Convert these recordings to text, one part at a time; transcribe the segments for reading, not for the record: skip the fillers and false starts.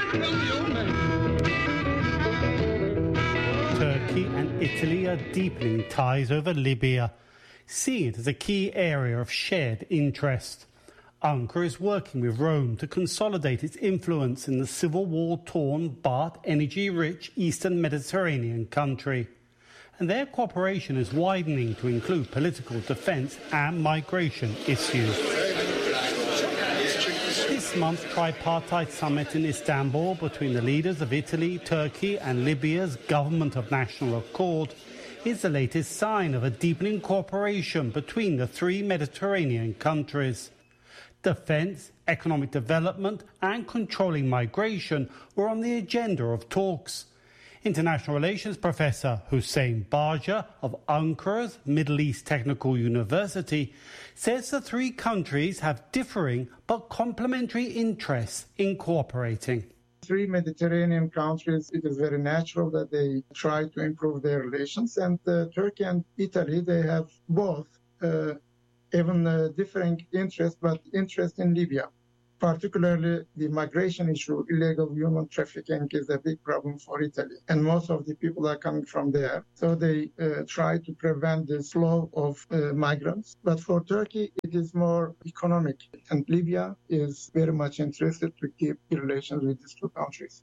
Turkey and Italy are deepening ties over Libya, seeing it as a key area of shared interest. Ankara is working with Rome to consolidate its influence in the civil war-torn but energy-rich Eastern Mediterranean country. And their cooperation is widening to include political, defence and migration issues. This month's tripartite summit in Istanbul between the leaders of Italy, Turkey and Libya's Government of National Accord is the latest sign of a deepening cooperation between the three Mediterranean countries. Defence, economic development and controlling migration were on the agenda of talks. International Relations Professor Hussein Barja of Ankara's Middle East Technical University says the three countries have differing but complementary interests in cooperating. Three Mediterranean countries, it is very natural that they try to improve their relations. And Turkey and Italy, they have both even differing interests, but interest in Libya. Particularly the migration issue, illegal human trafficking is a big problem for Italy. And most of the people are coming from there. So they try to prevent the flow of migrants. But for Turkey, it is more economic. And Libya is very much interested to keep the relations with these two countries.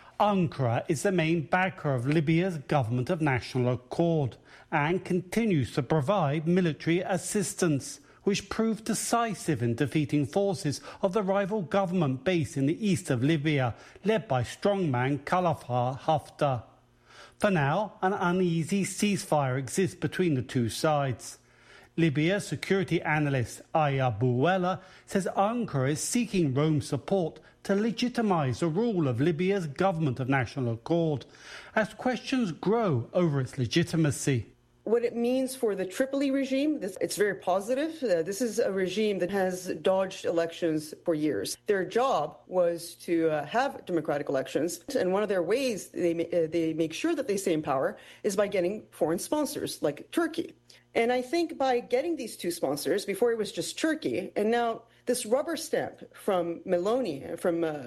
Ankara is the main backer of Libya's Government of National Accord and continues to provide military assistance, which proved decisive in defeating forces of the rival government based in the east of Libya, led by strongman Khalifa Haftar. For now, an uneasy ceasefire exists between the two sides. Libya security analyst Aya Bouwella says Ankara is seeking Rome's support to legitimise the rule of Libya's Government of National Accord, as questions grow over its legitimacy. What it means for the Tripoli regime, it's very positive. This is a regime that has dodged elections for years. Their job was to have democratic elections, and one of their ways they make sure that they stay in power is by getting foreign sponsors like Turkey. And I think by getting these two sponsors, before it was just Turkey, and now this rubber stamp from Meloni,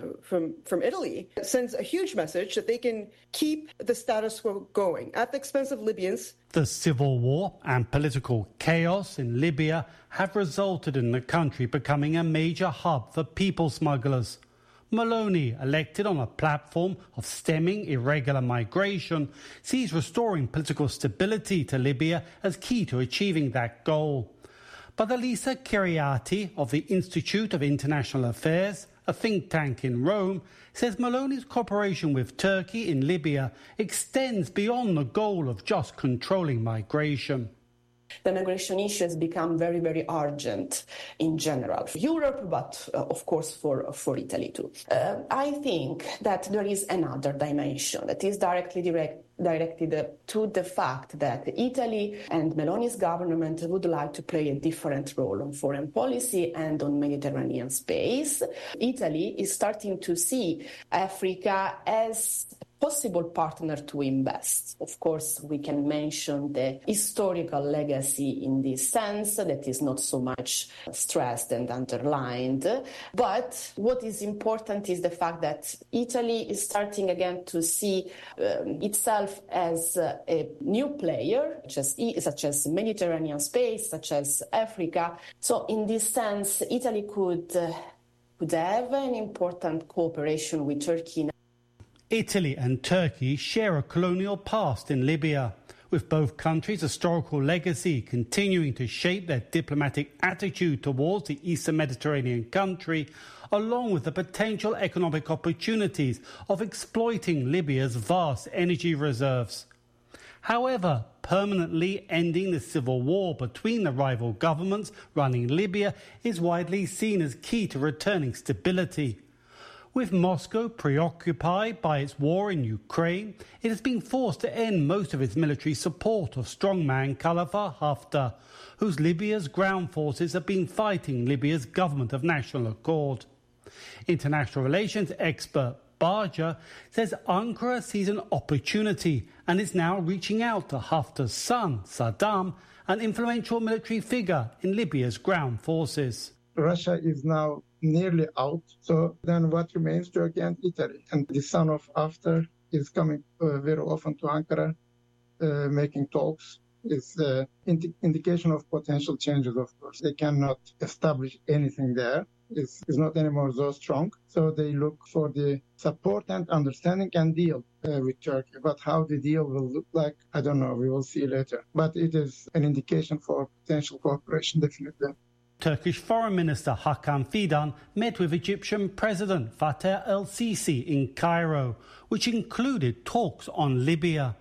from Italy, sends a huge message that they can keep the status quo going at the expense of Libyans. The civil war and political chaos in Libya have resulted in the country becoming a major hub for people smugglers. Meloni, elected on a platform of stemming irregular migration, sees restoring political stability to Libya as key to achieving that goal. But Elisa Kyriati of the Institute of International Affairs, a think tank in Rome, says Meloni's cooperation with Turkey in Libya extends beyond the goal of just controlling migration. The migration issue has become very, very urgent in general for Europe, but of course for Italy too. I think that there is another dimension that is directly directed to the fact that Italy and Meloni's government would like to play a different role on foreign policy and on Mediterranean space. Italy is starting to see Africa as possible partner to invest. Of course, we can mention the historical legacy in this sense that is not so much stressed and underlined. But what is important is the fact that Italy is starting again to see itself as a new player, such as Mediterranean space, such as Africa. So in this sense, Italy could have an important cooperation with Turkey. Italy and Turkey share a colonial past in Libya, with both countries' historical legacy continuing to shape their diplomatic attitude towards the Eastern Mediterranean country, along with the potential economic opportunities of exploiting Libya's vast energy reserves. However, permanently ending the civil war between the rival governments running Libya is widely seen as key to returning stability. With Moscow preoccupied by its war in Ukraine, it has been forced to end most of its military support of strongman Khalifa Haftar, whose Libya's ground forces have been fighting Libya's Government of National Accord. International relations expert Barja says Ankara sees an opportunity and is now reaching out to Haftar's son, Saddam, an influential military figure in Libya's ground forces. Russia is now nearly out. So then what remains? Turkey and Italy. And the son of Haftar is coming very often to Ankara, making talks. Is indication of potential changes, of course. They cannot establish anything there. It's not anymore so strong. So they look for the support and understanding and deal with Turkey. But how the deal will look like, I don't know. We will see later. But it is an indication for potential cooperation, definitely. Turkish Foreign Minister Hakan Fidan met with Egyptian President Fattah el-Sisi in Cairo, which included talks on Libya.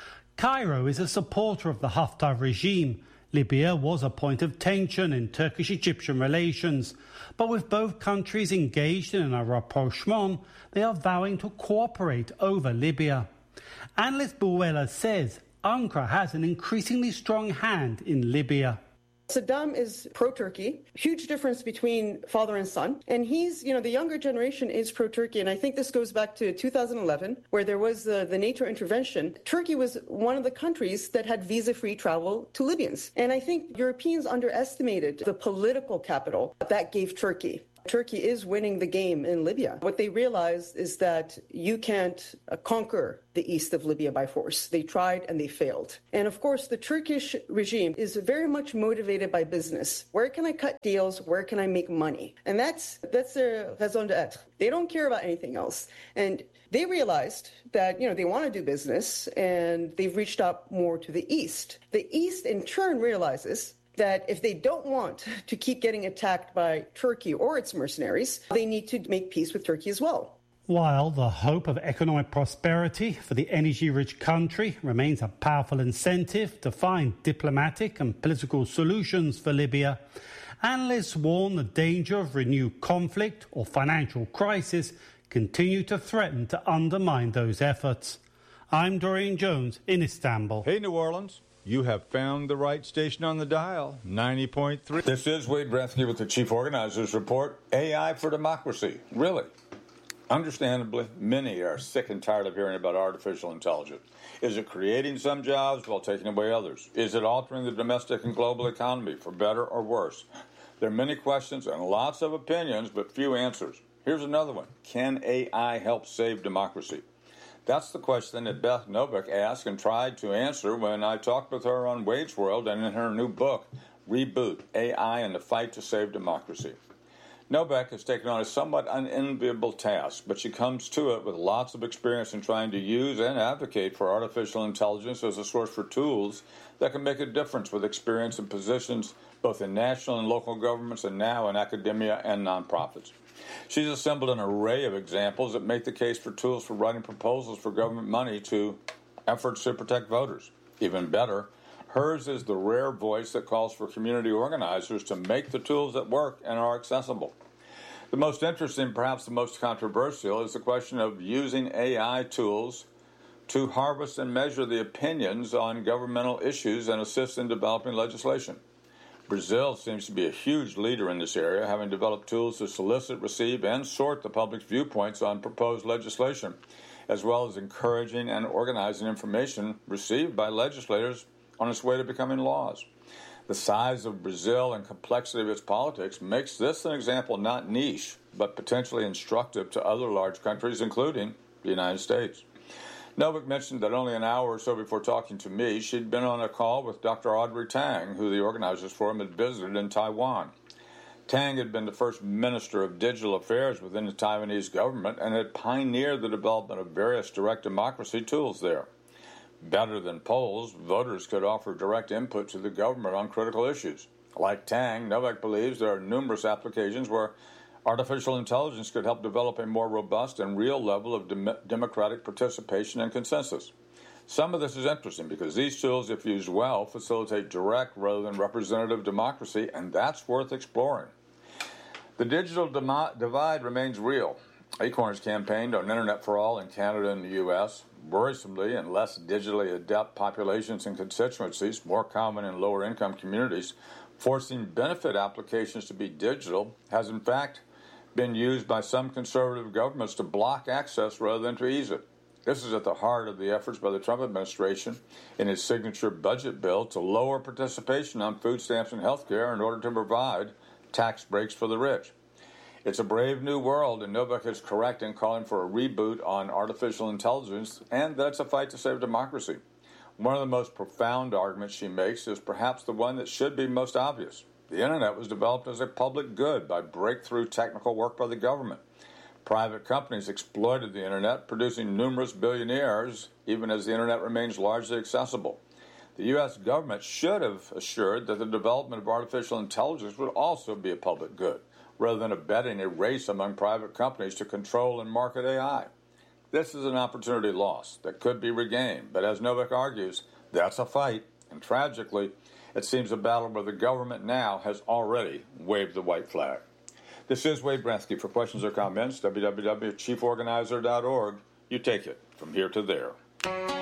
Cairo is a supporter of the Haftar regime. Libya was a point of tension in Turkish-Egyptian relations. But with both countries engaged in a rapprochement, they are vowing to cooperate over Libya. Analyst Bouwella says Ankara has an increasingly strong hand in Libya. Saddam is pro-Turkey, huge difference between father and son. And he's, the younger generation is pro-Turkey. And I think this goes back to 2011, where there was the NATO intervention. Turkey was one of the countries that had visa-free travel to Libyans. And I think Europeans underestimated the political capital that gave Turkey. Turkey is winning the game in Libya. What they realized is that you can't conquer the east of Libya by force. They tried and they failed. And of course, the Turkish regime is very much motivated by business. Where can I cut deals? Where can I make money? And that's their raison d'être. They don't care about anything else. And they realized that, they want to do business, and they've reached out more to the east. The east, in turn, realizes that if they don't want to keep getting attacked by Turkey or its mercenaries, they need to make peace with Turkey as well. While the hope of economic prosperity for the energy-rich country remains a powerful incentive to find diplomatic and political solutions for Libya, analysts warn the danger of renewed conflict or financial crisis continue to threaten to undermine those efforts. I'm Dorian Jones in Istanbul. Hey, New Orleans. You have found the right station on the dial, 90.3. This is Wade Brensky with the Chief Organizers Report, AI for Democracy. Really? Understandably, many are sick and tired of hearing about artificial intelligence. Is it creating some jobs while taking away others? Is it altering the domestic and global economy for better or worse? There are many questions and lots of opinions, but few answers. Here's another one. Can AI help save democracy? That's the question that Beth Novick asked and tried to answer when I talked with her on Wade's World and in her new book, Reboot, AI and the Fight to Save Democracy. Novick has taken on a somewhat unenviable task, but she comes to it with lots of experience in trying to use and advocate for artificial intelligence as a source for tools that can make a difference with experience and positions both in national and local governments and now in academia and nonprofits. She's assembled an array of examples that make the case for tools for writing proposals for government money to efforts to protect voters. Even better, hers is the rare voice that calls for community organizers to make the tools that work and are accessible. The most interesting, perhaps the most controversial, is the question of using AI tools to harvest and measure the opinions on governmental issues and assist in developing legislation. Brazil seems to be a huge leader in this area, having developed tools to solicit, receive, and sort the public's viewpoints on proposed legislation, as well as encouraging and organizing information received by legislators on its way to becoming laws. The size of Brazil and complexity of its politics makes this an example not niche, but potentially instructive to other large countries, including the United States. Novick mentioned that only an hour or so before talking to me, she'd been on a call with Dr. Audrey Tang, who the organizers for him had visited in Taiwan. Tang had been the first Minister of Digital Affairs within the Taiwanese government and had pioneered the development of various direct democracy tools there. Better than polls, voters could offer direct input to the government on critical issues. Like Tang, Novick believes there are numerous applications where artificial intelligence could help develop a more robust and real level of democratic participation and consensus. Some of this is interesting because these tools, if used well, facilitate direct rather than representative democracy, and that's worth exploring. The digital divide remains real. Acorns campaigned on Internet for All in Canada and the U.S. Worrisomely, in less digitally adept populations and constituencies, more common in lower-income communities, forcing benefit applications to be digital has in fact been used by some conservative governments to block access rather than to ease it. This is at the heart of the efforts by the Trump administration in its signature budget bill to lower participation on food stamps and health care in order to provide tax breaks for the rich. It's a brave new world, and Novak is correct in calling for a reboot on artificial intelligence, and that it's a fight to save democracy. One of the most profound arguments she makes is perhaps the one that should be most obvious. The Internet was developed as a public good by breakthrough technical work by the government. Private companies exploited the Internet, producing numerous billionaires, even as the Internet remains largely accessible. The U.S. government should have assured that the development of artificial intelligence would also be a public good, rather than abetting a race among private companies to control and market AI. This is an opportunity lost that could be regained, but as Novak argues, that's a fight, and tragically, it seems a battle where the government now has already waved the white flag. This is Wade Bransky. For questions or comments, www.chieforganizer.org. You take it from here to there.